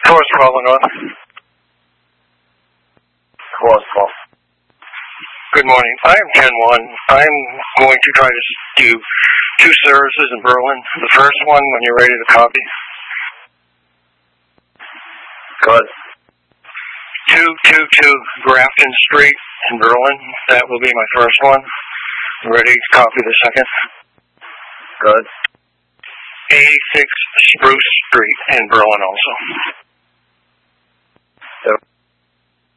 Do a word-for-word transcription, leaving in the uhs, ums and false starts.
Course call, Illinois. Course call. Good morning. I am ten one. I'm going to try to do two services in Berlin. The first one when you're ready to copy. Good. two two two Grafton Street in Berlin. That will be my first one. Ready to copy the second. Good. eighty-six Spruce Street in Berlin also. Good.